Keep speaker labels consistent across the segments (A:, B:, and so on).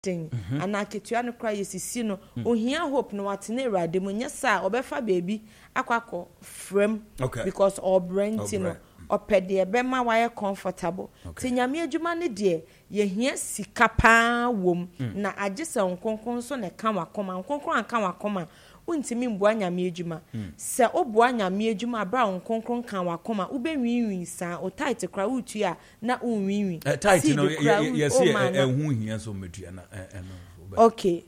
A: ana ketua no kra yesisi no ohia hope no watene Awurade mu nyesa obefa baby akwakọ frame because obrenti no opede ebema waye comfortable ti nyame adwuma ne de ye hia sika pa wom na agesa nkonkon so ne ka wakoma nkonkon anka wakoma untimi mboa nyame adwuma se oboa nyame adwuma bra nkonkon kan wakoma ubenwinwin sa o tight kra utua na unwinwin
B: tight no yes ehun hia so metua na
A: okay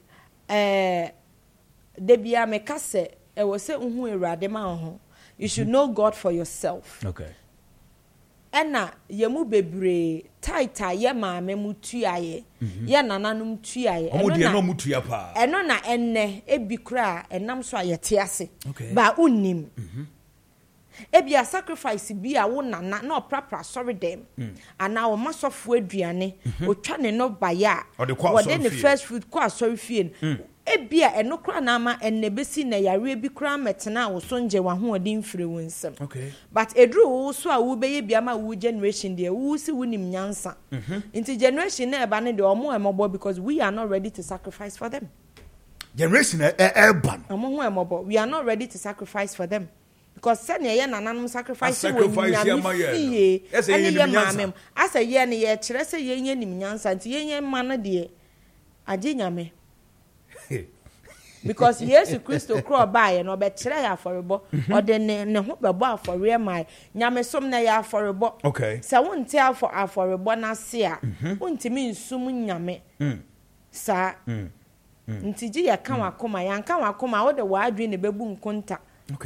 A: debia meka se e wo se unhu Awurade ma ho you should know God for yourself.
B: Okay.
A: Ena yemu bebre taita ye maame mutuaye ye nananum tuaye
B: eno mutua pa
A: eno na enne ebikra enam so ayete ase ba unnim ebi a sacrifice bi a wo nana na oprapra sorry dem ana wo masofo aduane otwa ne no baya wo de ne first food kwa sorry fie ebia eno kra na ama enne besi na yare bi kra metena wo so nje wa ho odi mfire wo nsem but edru wo so a wo beye bia ma wo generation de wo si wonim nyansa into generation na eba ne de omo emobo because we are not ready to sacrifice for them.
B: Generation ban
A: omo ho emobo we are not ready to sacrifice for them because send ye nananom sacrifice wo nyame fie asa ye ne ye kire se ye nim nyansa nti ye ma no de age nyame because Yesu Kristo kro baaye no be kire ya aforebo o de ne ho bebo afore mai nyame som na ya aforebo se wonte aforebo na se a wontimi nsum nyame sa ntiji ya kan wakoma ya kan wakoma wo de waadwe ne bebu nkonta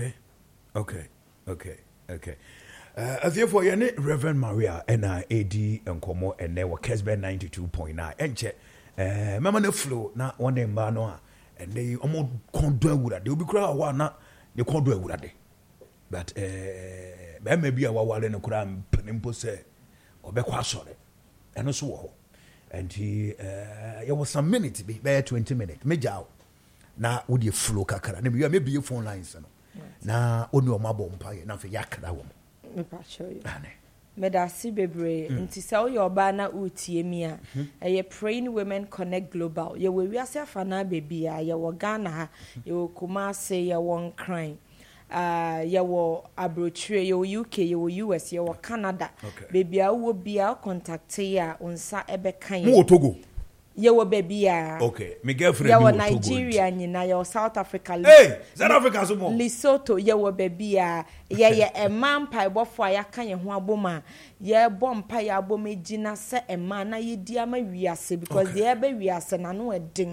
B: okay therefore ye ne Reverend Maria na AD enkomo ene wo Kesben 92.9 enche mama na flow na one mba no a and they omo kondo awura de obi kura wa na de kondo awura de but be bia wa wale ne kura mpanimpo se obekwa sore eno so wo ho and he was some minute be 20 minutes meja na wo de flow kakara na me be phone lines no na oni o mabo mpa na fe yakra wo
A: me pa show you medasi bebre nti se wo yoba na utie mi a eye Praying Women Connect Global ye we wiase afana bebi a ye wo Ghana ha ye wo Kumasi ye wo Nkran ye wo Abrochire ye wo UK ye wo US ye wo Canada bebi a wo bia contact ya onsa ebe kan
B: mo Togo
A: ye wo bebi a
B: me girlfriend
A: ye wo Nigeria nyina ye wo South Africa
B: South Africa so mo
A: Lesotho ye wo bebi a ye emampa ebofo a yakan ye ho aboma ye bompa ya aboma gina se ema na ye di ama wiase because they ebe wiase na no edin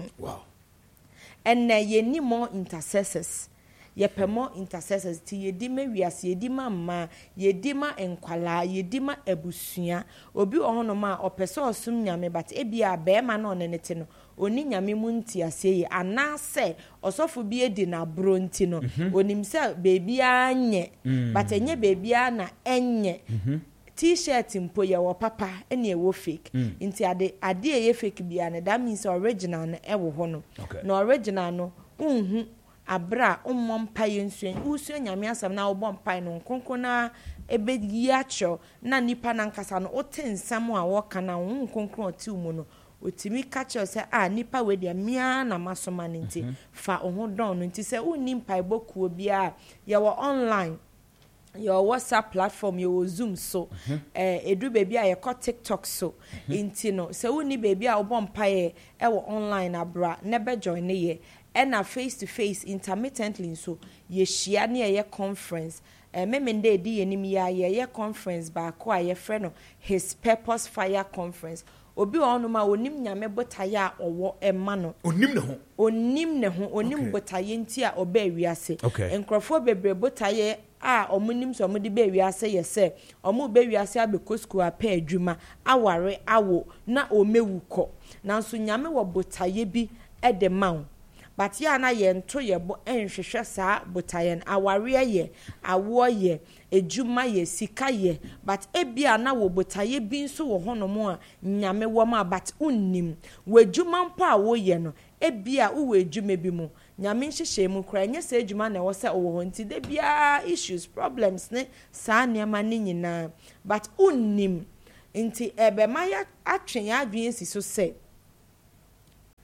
A: and ye ni more intercessors ye pe more intercessors ti ye di me wiase ye di ma ma ye di ma enkwala ye di ma ebusua obi ohono ma opese osum nyame but ebia be ma na onenete no oni nyame mu ntiase ye anase osofo bi edi na bronti no onim se baby anye but enye baby na enye t-shirt mpo ye wo papa ene ye wo fake nti ade ye fake bia na that means original na ewo ho no na original no unhu abra ummompa yensuan usuan nyame asam na obompa no nkonko na ebe giacho na nipa na nkasa no otensam a wo kana wo nkonko otiumu no otimi kacho se nipa we dia mia na masoma nti fa oho don no nti se uni mpa ebokuo bia ye wo online your WhatsApp platform your Zoom so edu baby a ye ko TikTok so nti no se uni baby a obompa ye wo online abra nebe join ye na face to face intermittently so ye shia na ye conference memende di yenim ya ye conference ba ko a ye frɛ no His Purpose Fire Conference obi onu ma onim nyame botaye a owo ema no onim ne ho onim botaye nti a oba wiase enkrofo bebre botaye a omunim so omudi be wiase yese omu be wiase abekosku apa adwuma aware awo na omewuko nanso nyame wo botaye bi de mawo but ya na ye nto ye bo enhwehwe saa botaye aware ye awo ye ejuma ye sika ye but ebia na wo botaye bi nso wo honomo a nyame wo ma but unnim wejuma mpo a wo ye no ebia wo ejuma bi mu nyame nhyehyɛ mu kra nya se ejuma na wo se wo nti de bia issues problems ne saa niama ne nyina but unnim nti ebe ma ya atwen ya adwen si so se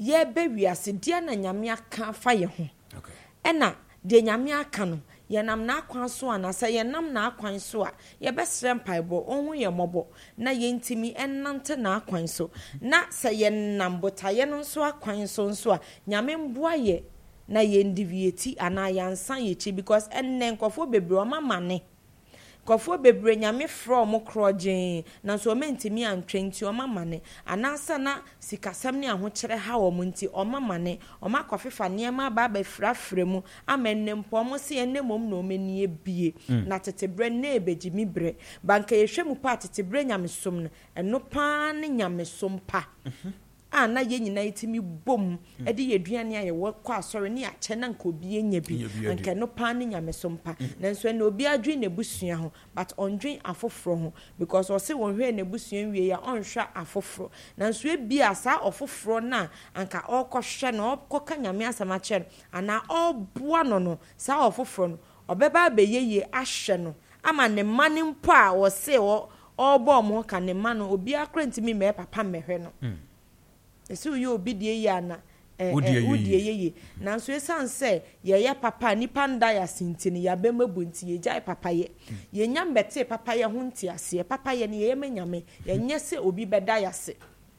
A: ye be wiase dia na nyame aka fa ye ho
B: okay
A: ena de nyame aka no ye nam na akwan so ana se ye nam na akwan so a ye be sre mpaebo onhu ye mobo na ye ntimi enante na akwan so na se ye nam botaye no so akwan so a nyame mboa ye na ye ndivieti ana yansan ye chi because enne nkofo bebre o mamane kofo bebre nyame from krogen na so mentimi antwenti o mamane anasa na sikasam ne ahokere ha wo munti o mamane o makofefa niema ba ba frafre mu amenne mpom se enne mom na omenie bie na tetebre na ebegimi bre banka ye hwemu pa tetebre nyame som no eno pa ne nyame som pa na ye nyina yitimi bom ede yeduane aye wo kwa asore ne ache na nka obi enya bi anka no pa ne nyame sompa nanso na obi adwen ne busua ho but ondwen afoforo ho because o se won hwe ne busua wie ya onhwa afoforo nanso e bi asa ofoforo na anka okohwe na okoka nyame asamache ana oboa no sa ofoforo no obeba abeyeye ahwe no ama ne mane mpo a wo se wo obo mo ka ne mano obi akrantimi me papa mehwe no esi yo obi die ya na udie yeye nanso esanse ye papa nipa nda ya sintini ya bemabu nti ye jai papa ye ye nyam bete papa ye ho nti ase papa ye ne ye menyame ye nyese obi beda ya se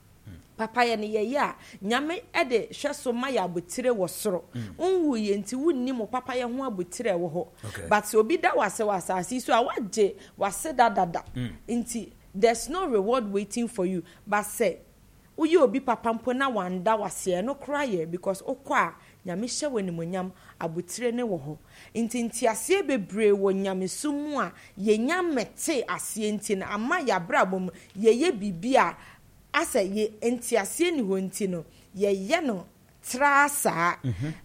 A: papa ye ne ye ya nyame ede hweso ma ya abotire wo soro unwu ye nti wunni mo papa ye ho abotire wo ho but obi da wase asase so a waje wase dada nti there's no reward waiting for you but say uyi obi papa mpo na wanda wase no kraye because okwa nyame hye woni monyam abotire ne wo ho nti ase bebre wo nyame sumu a ye nyamete ase nti na ama ya brabom ye bibia asa ye nti ase ni ho nti no ye no trasa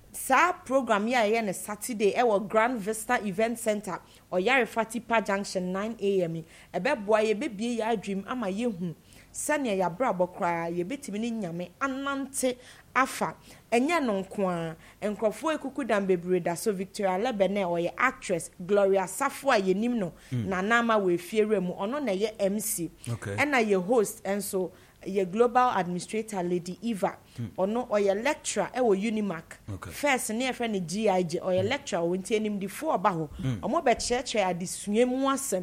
A: sa program ye ne Saturday e wo Grand Vista Event Center Oyare Fatipa Junction 9 am ebeboa ye bebie ya adwim ama ye hu sane ya brabo kra ye betimi ni nyame anante afa enye no nko a enkrofo ekuku dan bebre da so Victoria Lebene oye actress Gloria Safo ye nim no na nama we fiere mu ono na ye MC ena ye host enso ye global administrator Lady Eva ono oye lecturer e wo Unimark first na efe ne GIG oye lecturer wonti enim di fo oba ho omo be cheche adesua mu asem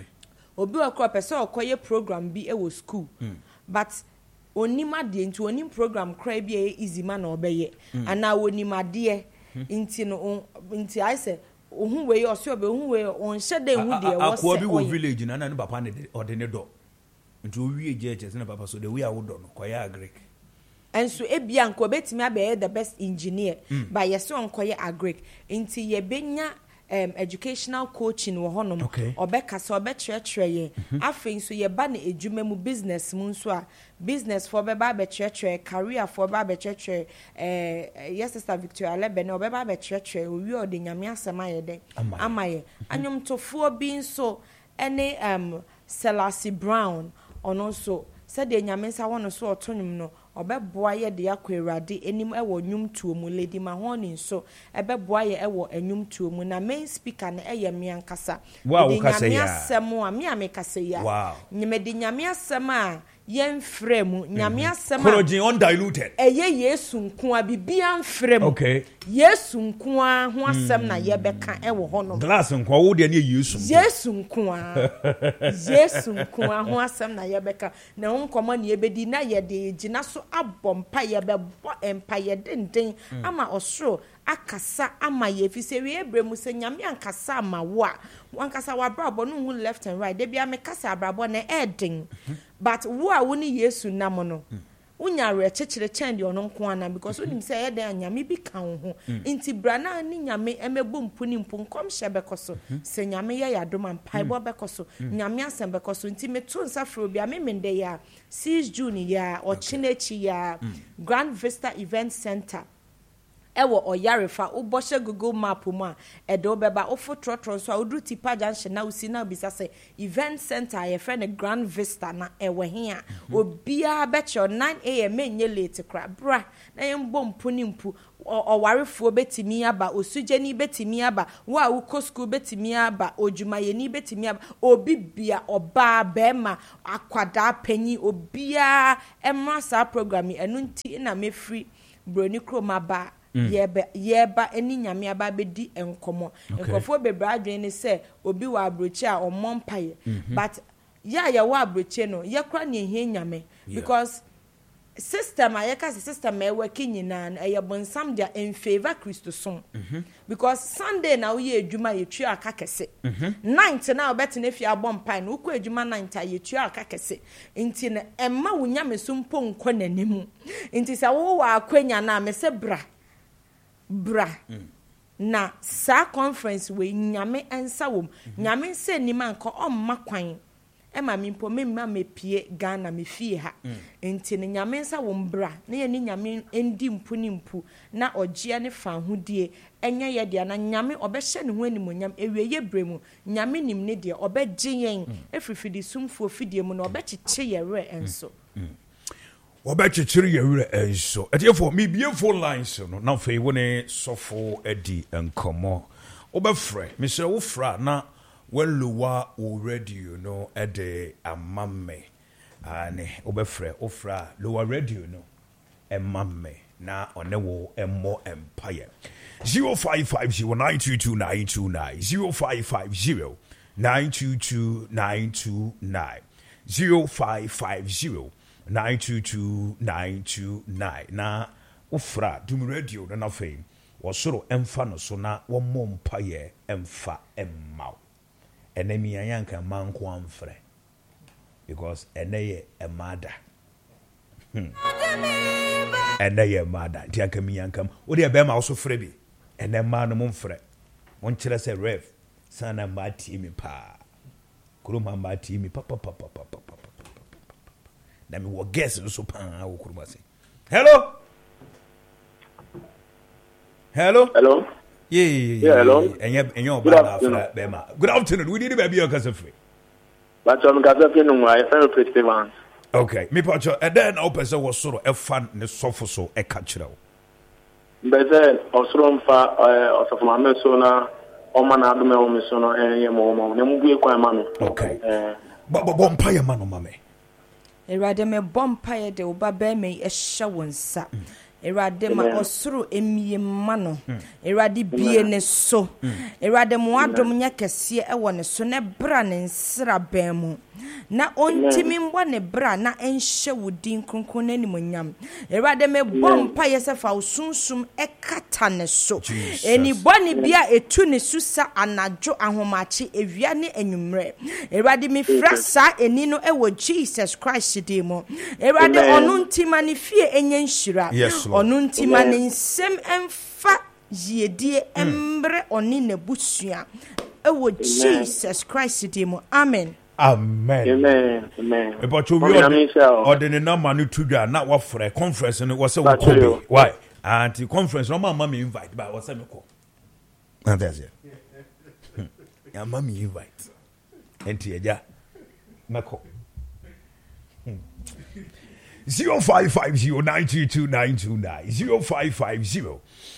A: obi okro pese okoye program bi e wo school but onima de nti onim program kra bi e easy man obeye ana onima de nti no nti I say ohun we o se obe ohun we on hye hu de wo se
B: akwa bi wo village na ne papa ne ode ne do nti o wie jeje ne papa so de we awodo no koya agric
A: enso ebia nko betimi abe the best engineer by yeso nkoye agric nti ye benya educational coaching wo honom obeka so obetretre ye afen so ye ba na edwuma mu business mu nso a business for beba betretre career for beba betretre yes sister Victoria Lebene obeba betretre owi ode nyame asema ye den amaye anyom tofo bi nso ene Selassie Brown ono so said de nyame nsa wono so otonum no obeboa ye de akwirade enim ewo nwum tuo mu Lady Mahoni nso ebeboa ye ewo enwum tuo mu na main speaker na eye me ankasa
B: de
A: nyame asem a me amekasa ya nyeme de nyame asem a yen fremu nyame asem
B: Korogin undiluted
A: eye Yesu nko a bibia mfremu Yesu nko a ho asem na ye beka ewo hono
B: glass nko wo de ne
A: Yesu nko a Yesu nko a ho asem na ye beka na nkomo na ye bedi na ye de gina so abompa ye bebo empa ye denden ama osoro akasa ama ye fi se we ebremu se nyame ankasa ama wo a wankasa wa brabo no hu left and right de bia me kasa brabo na eden but wo a wo ni Yesu nam no unya re chechire chende ono nko ana because unim se ye den nyame bi kan ho nti brana ni nyame emebo mpu ni mpu nkom hye bekoso se nyame ye yadoma mpaibo bekoso nyame asem bekoso nti meto nsafro bia memende ya 6 June ya ochinechi ya Grand Vista Event Center ewo oyarefa uboshe Google map mu a edo beba ofo trotro so odu tipa junction na usi na bisa say event center ye friend Grand Vista na ewe hia obia be che 9 am enye late kra bra na yembo mpuni mpu owarefuo betimi aba osujeni betimi aba wa uko school betimi aba ojumayeni betimi aba obi bia oba bema akwada panyi obia emrasa program enu nti na mefri broni kroma ba yeba eni nyame aba bedi enkomo enkofo bebra adwen ne se obi wa abrochi a omompaye but ya wa abrochi no ye kra ne ehie nyame because system ayeka system e working nyina e bonsam dia in favor Christo son because Sunday na we adwuma yetua aka kese night na obet na fi abompa na ukọ adwuma night yetua aka kese nti na emma wonya mesumpo nkọ nanemu nti sa wo wa akwanya na me se bra na sa conference we nyame ensa wom nyame se nima nko omma kwan ema mimpo memma mepie Ghana mefie ha enti ne nyame nsa wo mbra na ye ni nyame endi mpu na ogia ne fa hodie enye ye dia na nyame obehye ne ho animonyam ewieye bremu nyame nim ne dia obegye yen efrifidi sumfo fidie mu na obechiche ye re enso
B: obechichiri ye re enso etiefo me beautiful lines no na fe woni sofo edi enkomo obefre me se wo fra na Weluwa already no ede amamme ane obefre ofra lower radio no emamme na onewo emmo empire 0550922929 0550922929 0550922929 na ofra dum radio no na fe wosoro emfa no so na wommo empire emfa emmaw enemy yanka manko amfre because eneye emada eneye emada tianka mi yankam odi ebe ma so frɛ bi enema no mfrɛ won kyerɛ sɛ rev sana ma timi pa kuruma ma timi pa na mi wo guess no so pa wo kuruma se hello Yeah, hello. And you're bad Bema. Good afternoon. We need to be a free.
C: But I'm going my fellow Stevens.
B: Okay, me pacho, and then open so was sort of fun the sofa so a cultural.
C: But then also for my mesona, or man, I don't know, Missona, and your mom, and we quite man.
B: Okay, but bompire man, mammy.
A: A rather me bompire de oba me a show sa. Erade ma osoro emie mano erade bie ne so erade mo adom nya kese e wo ne so ne bra ne nsra ban mu na ontimi mbo ne bra na enhye wudin kronkron animonyam erade me bompa yesefa usunsum e kata ne so eni boni bia etu ne susa anajo ahomache ewia ne enwumre erade me frasa eni no e wo Jesus Christ de mo erade onu ntima ne fie enye nhira onu ntima ne nsem emfa yedie embre oni ne busua e wo Jesus Christ de mo amen.
B: Amen. But you or the number new to that not what for a conference and it was so why? And the conference no mommy invite but what's me call. And that's it. Yeah, mommy invite. And yeah. Mako. 0550922929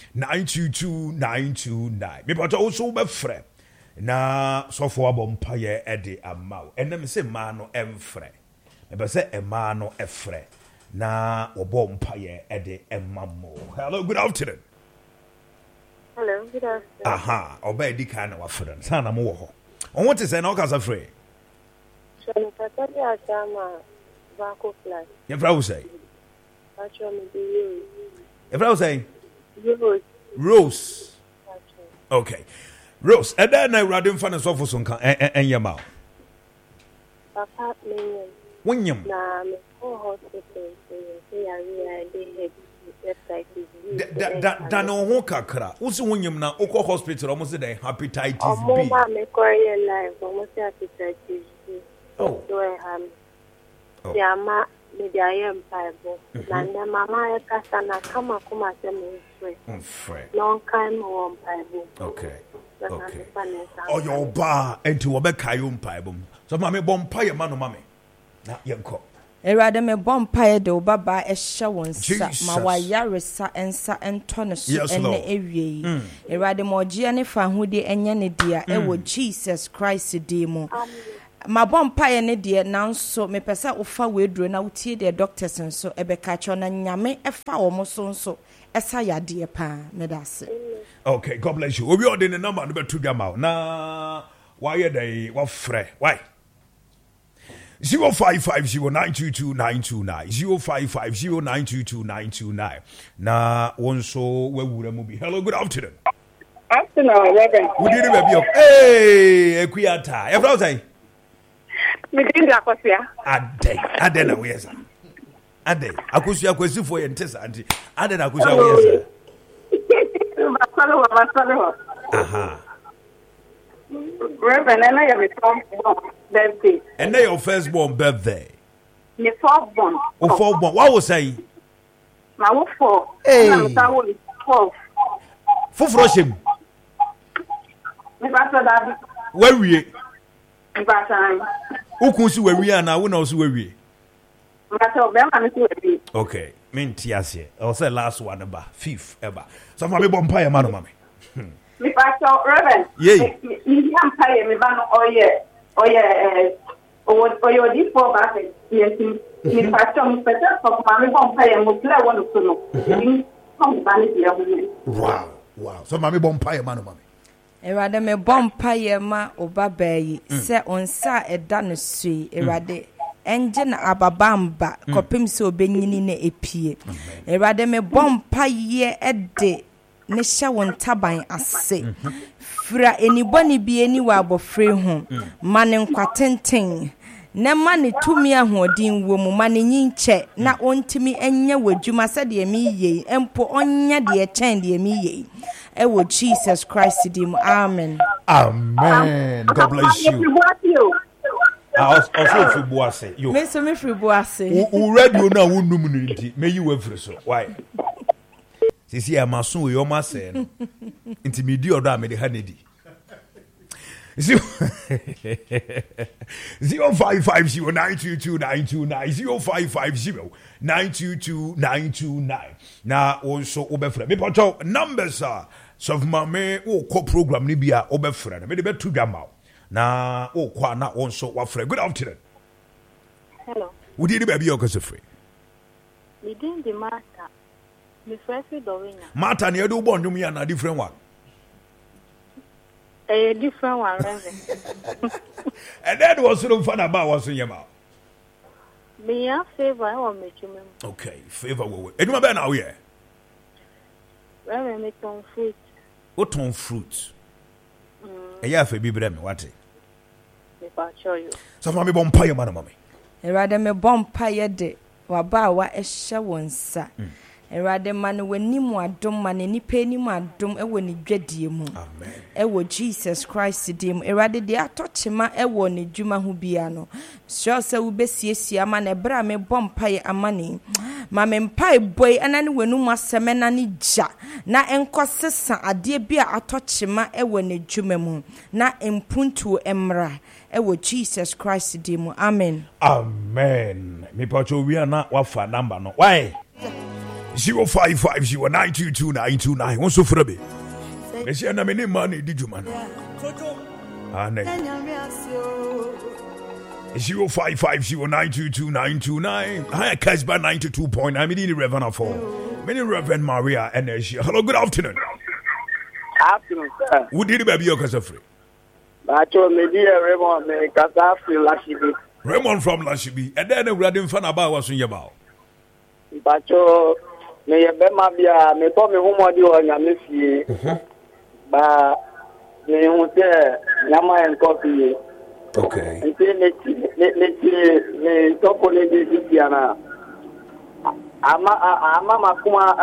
B: 0550922929 me but also be friend na sofo abompaye ede amaw enem se ma no emfre me be se ema no efre na obompaye ede emamo. Hello, good afternoon.
D: Hello, good afternoon.
B: Aha, obey di kan na wafre sana mo wo ho on what is say na o kasa free
D: so me pata di asama vako fly
B: you fra say
D: actually me be
B: you fra say
D: Rose.
B: Okay, Rose, and then I read in front of Sophos and Yamal.
D: Papa,
B: when you
D: hospital,
B: that no hoka kra. Who's when you now Oko Hospital almost a hepatitis B.
D: Life, almost hepatitis B. Oh, yeah, maybe I am Bible. And then Mama Kasana come a come at me. Long time on Bible.
B: Okay. Oh, your bar into a Becayum Bible. So, Mammy Bompire, man, mammy. Not young cock.
A: Erade me bompire de obaba ehye wonsa ma wa yaresa ensa entoneso ene ewie erade mo ogie ne fa hode enye ne dia ewo Jesus Christ de mo ma bompire ne de nanso me pese ofa wedro na utie de doctors nso ebeka cho na nyame efa wo mo so nso esa yade pa me dase.
B: Okay, God bless you. Obi odin the number no betu gama na why dey what frɛ why 0550922929 0550922929 na wonso wewura mu bi. Hello, good afternoon.
E: Afternoon, Reverend.
B: We did baby. Hey, Equiata. E flaw say.
E: Me din da kwasia.
B: Ade na we yesa. Ade akosia kwasifo ye ntesa anti. Ade na akosia we yesa.
E: Masalo.
B: Aha.
E: Reverend, and I have a birthday.
B: And your firstborn birthday.
E: The fourth-born.
B: Oh, fourth-born. What was I?
E: My four.
B: Hey.
E: I'm 12.
B: For Froshim. Where we? Who can see where we are now? We know where we. Okay. Mintiasie. I'll say last one about fifth ever. So mommy bompire man, mommy.
E: Me pastor Reverend.
B: Yeah.
E: Me empire me ban oye di for back. Yes. Me pastor me pastor for mommy bompire mo play one to no. Come ban it.
B: Wow. So mommy bompire man, mommy.
A: Erade me bompire ma obabayi se onsa eda no sui erade engine ababamba kopim se obenyini na epie. Erade me bompaye ede ne hye won taban ase fra eniboni bi eni wa abofre ho mane nkwatenten ne mane tumi ahodin wo mu mane nyinche na ontimi enye wadwuma se de mi ye empo onye de chen de mi ye ewo Jesus Christ dim amen.
B: God bless you. Also Friboise. You.
A: Me so me Friboise.
B: Who radio na wo num no nti me yi wa firi so. Why? Sisi ya maso we o ma se no. Nti me di odo a me de ha nedi. 0550922929 0550922929 na also obefra me pato numbers are so mame wo ko program ni bia obefra na me de betu dwama na wo kwa na also wafra. Good afternoon.
D: Hello.
B: Wo di baby o kase free
D: Me din di Martha. Me first Dorinya.
B: Martha na do bon dum ya na different one.
D: A different one, Reverend.
B: And that was sort of fun about what's in your mouth.
D: Me a favor or make you remember.
B: Okay, favor will. And you now here.
D: Reverend, make some fruit.
B: What on fruit? And yeah, for baby, what?
D: If I show you.
B: So, mommy, bompire, mommy.
A: Erade me bompire de waba wa ehye wonsa. Erade man wanimu adom man nipa nimu adom ewo ni dwadie mu.
B: Amen.
A: Ewo Jesus Christ dim. Erade de atochema ewo ne dwuma hu bia no. Sure se wo besiesie ama na bra me bompaye amane. Ma me mpai boy anane wanum aseme na ne gya. Na enkosesa ade bia atochema ewo ne dwuma mu. Na empuntu emra. Ewo Jesus Christ dim. Amen.
B: Amen. Me pacho we are not wafa number no. Why? 0550922929 won so frabe me se na me ne man di djuma no ane 0550922929 hi Casper 92.9 me di Reverend for me Reverend Maria Energy. Hello, good afternoon.
C: Afternoon, sir.
B: Wo di baby o kasa free
C: Bacho me di Raymond me kasa free Lashibi.
B: Raymond from Lashibi. And then we had fun about what's in your mouth.
C: Bacho me ye be ma bia me to me humodi o nyame fie ba me hu se nyama en coffee.
B: Okay.
C: Nti me to ko le di bia na ama makuma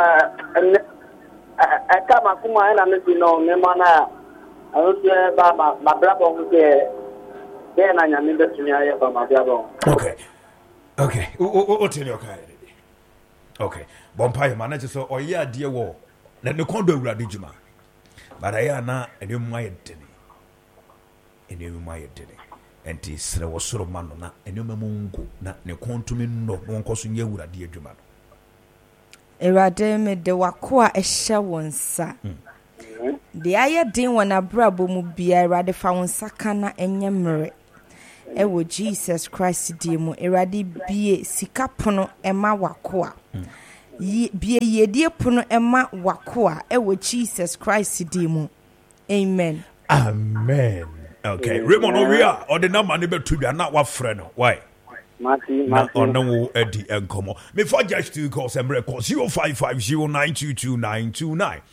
C: eka makuma na me bi no me mana anu se ba ma bra bo hu se be na nyame be tumi aye ba ma bia bo.
B: Okay. Okay. What in your kind? Okay. Bompire manager so or yeah dear war. Let the condo radijuma. But I am not a new my dinny. A new my dinny. And tis there was sort of man na a new mungo, not no quantum no one causing you with a dear Juman.
A: Erade me de wakoa ehye wonsa. De aye din wona brabo mu bia erade fa wonsa kana enyemre. Ewo Jesus Christ di mu erade bie sika pono ema wakoa. Bie yedie pono ema wakoa ewo Jesus Christ di mu. Amen.
B: Amen. Okay. Raymond Oria or the number never to be not what friend. Why? No Eddie and Como. Before just to call some records 0550922929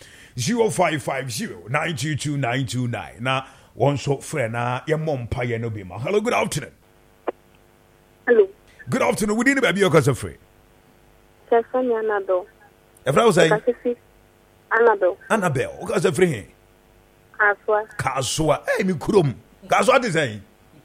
B: 0550922929. Now, one short friend, your mom pie no be ma. Hello, good afternoon.
D: Hello.
B: Good afternoon. We didn't be because of free.
D: Annabelle.
B: If I was saying Annabelle, because of free. Kaswa. Hey, me kudum. Kaswa is saying.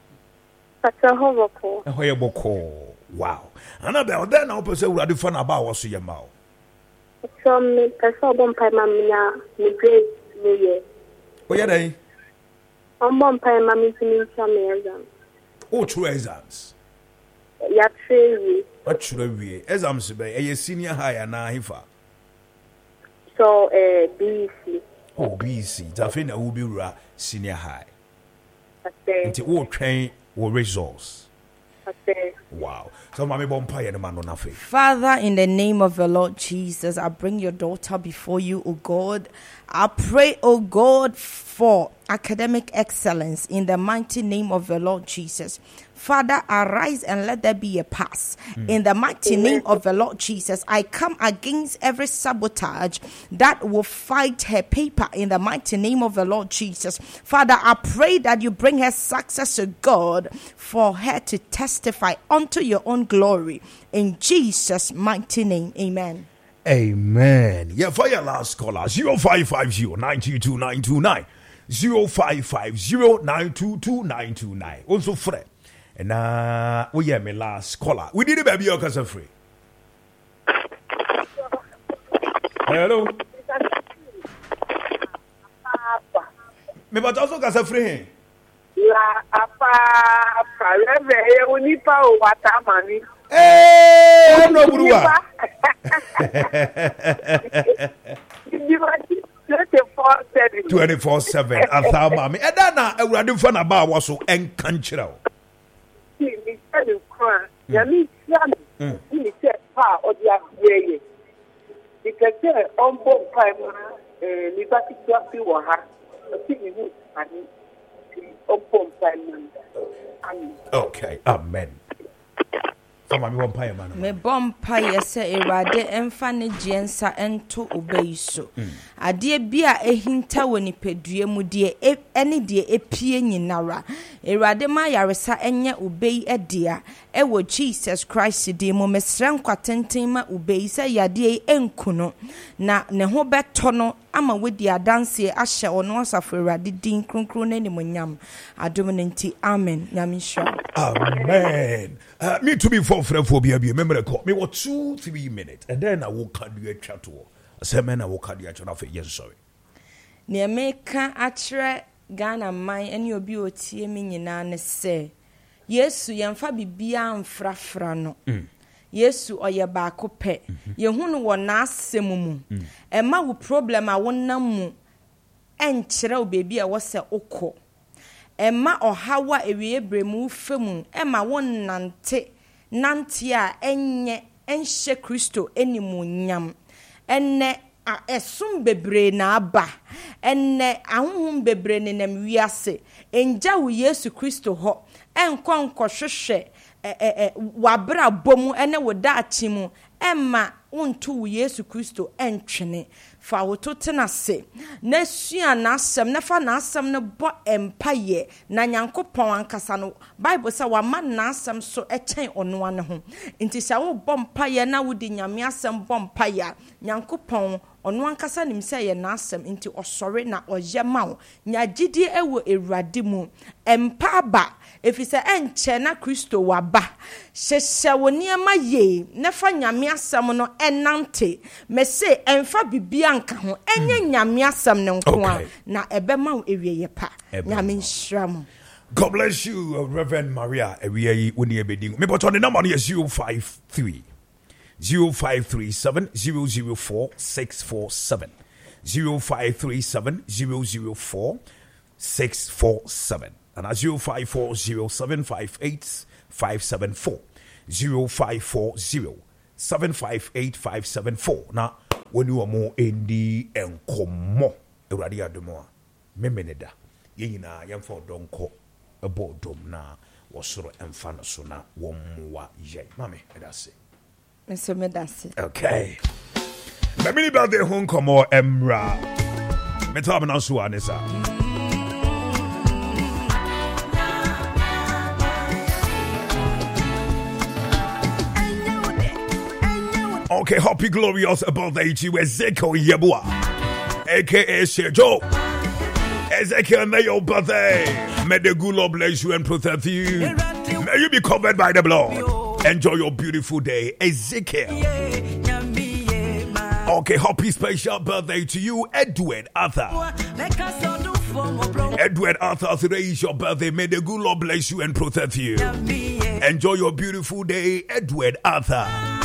B: Wow. Annabelle, then I'll say we are the fun about what's your mouth.
D: Some person by mamma, me great new year.
B: Oh, yeah, they.
D: One by mammy to me some exams.
B: Oh, true exams.
D: Ya tree.
B: What should I be? Exams be a senior high and a hifa.
D: So, BC.
B: Oh, BC. Tafina will be senior high.
D: Into
B: all train or results.
D: Okay.
B: Wow. So, Mammy Bompire and man on nothing.
A: Father, in the name of the Lord Jesus, I bring your daughter before you, O God. I pray, O God, for academic excellence in the mighty name of the Lord Jesus. Father, arise and let there be a pass. In the mighty name of the Lord Jesus, I come against every sabotage that will fight her paper in the mighty name of the Lord Jesus. Father, I pray that you bring her success to God for her to testify unto your own glory. In Jesus' mighty name, amen.
B: Amen. Yeah, for your last caller, 0550-922-929. 0550-922-929. Also, Fred. And we have my last caller. We did a baby or casa free. Hello. Me but also casa free.
F: La apa pareve unipa o watamani.
B: Eh, no burua. 24/7 Athama me edana awurade fa na ba wo so enka nkyerɛ wo.
F: Me tell you cry. Ya me tell me say pa odia yeye. Because on board time ni ba ti gba wo ha. Ti ni hu ani. On board time.
B: Okay, amen.
A: Me bompa yese erade emfa ne giensa ento obai so ade bia ehinta woni pedue mu de ene de epie nyinara erade ma yaresa enye obai edea ewo Jesus Christ de mu mesran kwatenten ma obai se yade enkuno na ne ho beto no ama wedi adanse ahye ono asafo erade din kronkron na nimonyam adom nti amen nyamisha
B: amen. Me to be for phobia be remember call me what 2-3 minutes and then I will cut you a chat to semen I will cut you a chat of yes sorry
A: ne meka akere Ghana man ene obi otie me nyina ne se Yesu yemfa bibia amfrafra no Yesu oye ba ko pe ye hunu wo na asem mu e ma wo problem a wonam mu enkere o bebi a wo se okọ Emma or hawa ewie bremu femu Emma won nante a enye enhye Kristo enimunyam enne esum bebre na aba enne ahunhum bebre ne nam wiase enja wo Yesu Kristo ho enkonko hwehwe wabra bomu ene wo daachi mu Emma unto Yesu Kristo entwene fa woto tena se na sua na asem na fa na asem no bo empaye na Nyankopon ankasa no Bible say wa ma na asem so echen ono ane ho nti sha wo bo mpaye na wodi Nyame asem bo mpaye Nyankopon ono ankasa nim say ye na asem nti osore na oye ma wo nyagidi ewo Ewurade mu empa ba efise enche na Kristo waba hyehye woni ema ye na fa Nyame asem no enante me say emfa bibia nka ho enye Nyame asem ne nko a na ebema wo ewieye pa Nyame nhyira.
B: God bless you, Reverend Maria. Me but on the number is 053 0537 004 647 0537 004 647 and 0540 758 574 0540 758 574. Now, when you are more in the encomo, Eradia Demoa, Memeneda, Yina, Yamfo Donko, a boardroom na, was sort of emfanasona, one more ye. Mammy, that's it.
A: Mr. Medasi.
B: Okay. Mammy, about the home como Emra. Metabana Suanesa. Okay, happy glorious birthday to Ezekiel Yebua, aka Shejo. Ezekiel, may your birthday. May the good Lord bless you and protect you. May you be covered by the blood. Enjoy your beautiful day, Ezekiel. Okay, happy special birthday to you, Edward Arthur. Edward Arthur, today is your birthday. May the good Lord bless you and protect you. Enjoy your beautiful day, Edward Arthur.